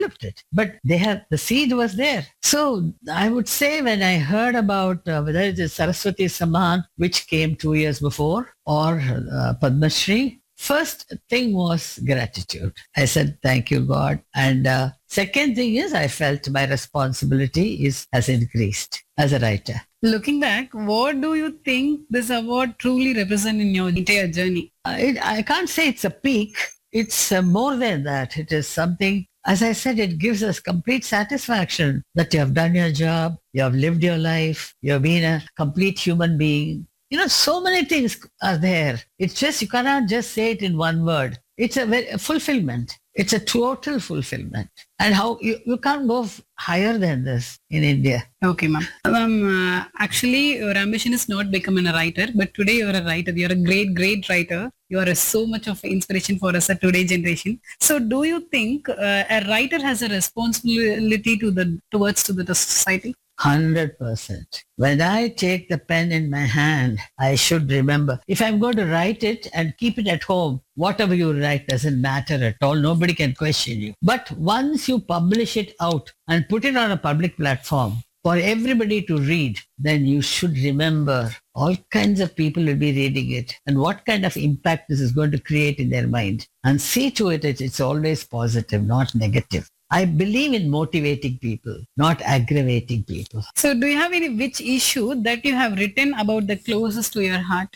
developed it. But the seed was there. So I would say when I heard about whether it is Saraswati Samman, which came 2 years before, or Padma Shri, first thing was gratitude. I said, thank you, God. And second thing is I felt my responsibility has increased as a writer. Looking back, what do you think this award truly represents in your entire journey? I can't say it's a peak. It's more than that. It is something, as I said, it gives us complete satisfaction that you have done your job, you have lived your life, you have been a complete human being. So many things are there. It's just, you cannot just say it in one word. It's a fulfillment. It's a total fulfillment. And how you can't go higher than this in India. Okay, ma'am. Actually, your ambition is not becoming a writer, but today you're a writer. You're a great, great writer. You are so much of inspiration for us at today's generation. So do you think a writer has a responsibility towards the society? 100%. When I take the pen in my hand, I should remember, if I'm going to write it and keep it at home, whatever you write doesn't matter at all. Nobody can question you. But once you publish it out and put it on a public platform for everybody to read, then you should remember all kinds of people will be reading it and what kind of impact this is going to create in their mind. And see to it, it's always positive, not negative. I believe in motivating people, not aggravating people. So do you have which issue that you have written about the closest to your heart?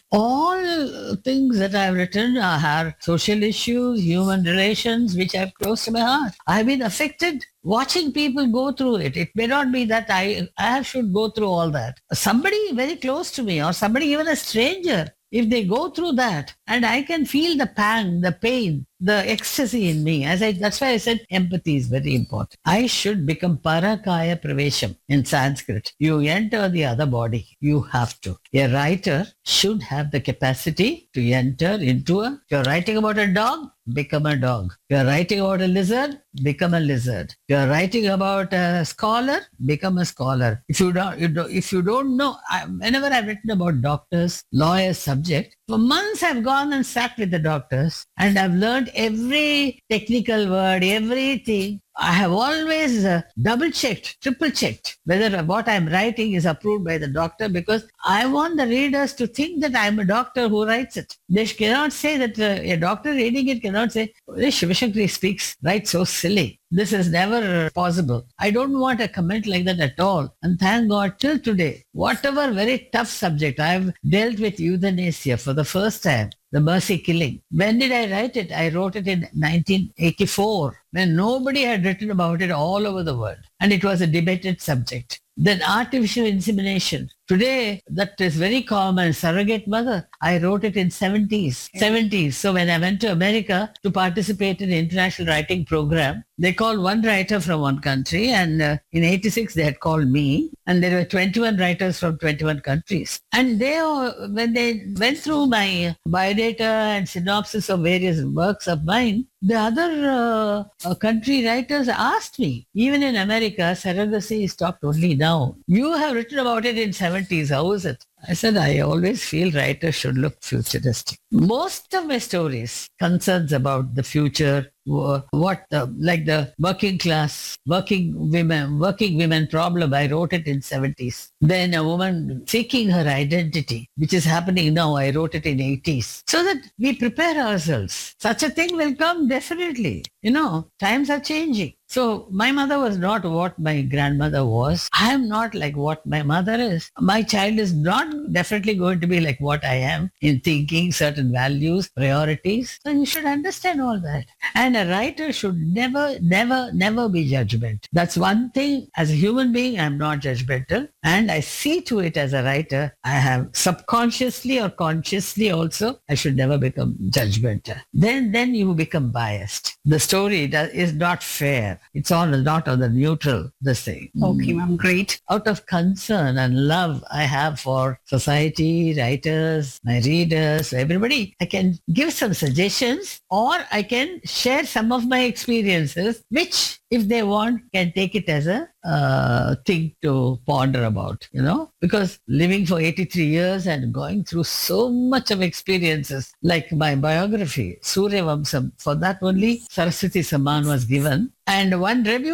All things that I have written are social issues, human relations, which are close to my heart. I have been affected watching people go through it. It may not be that I should go through all that. Somebody very close to me or somebody, even a stranger, if they go through that and I can feel the pang, the pain, the ecstasy in me, that's why I said empathy is very important. I should become parakaya pravesham in Sanskrit. You enter the other body. You have to. A writer should have the capacity to enter into if you're writing about a dog, become a dog. If you're writing about a lizard, become a lizard. If you're writing about a scholar, become a scholar. If you don't know, whenever I've written about doctors, lawyers, subject, for months I've gone and sat with the doctors and I've learned every technical word, everything. I have always double-checked, triple-checked whether what I'm writing is approved by the doctor, because I want the readers to think that I'm a doctor who writes it. They cannot say that a doctor reading it cannot say, Shiv Shankari writes so silly. This is never possible. I don't want a comment like that at all. And thank God till today, whatever very tough subject, I've dealt with euthanasia for the first time. The mercy killing. When did I write it? I wrote it in 1984 when nobody had written about it all over the world. And it was a debated subject. Then artificial insemination. Today, that is very common. Surrogate mother. I wrote it in 70s. So when I went to America to participate in the international writing program, they called one writer from one country, and in 86 they had called me, and there were 21 writers from 21 countries. And when they went through my biodata and synopsis of various works of mine, the other country writers asked me, even in America, surrogacy is talked only now. You have written about it in 70s. How is it? I said, I always feel writers should look futuristic. Most of my stories concerns about the future, like the working women problem. I wrote it in 70s. Then a woman seeking her identity, which is happening now. I wrote it in 80s. So that we prepare ourselves. Such a thing will come definitely. Times are changing. So my mother was not what my grandmother was. I am not like what my mother is. My child is not definitely going to be like what I am in thinking, certain values, priorities. So you should understand all that. And a writer should never be judgmental. That's one thing. As a human being, I'm not judgmental. And I see to it as a writer, I have subconsciously or consciously also, I should never become judgmental. Then you become biased. The story is not fair. It's not on the neutral, this thing. Okay, ma'am. Great. Out of concern and love I have for society, writers, my readers, everybody, I can give some suggestions, or I can share some of my experiences, which if they want, can take it as a thing to ponder about, because living for 83 years and going through so much of experiences, like my biography, Surya Vamsam, for that only Saraswati Samman was given. And one review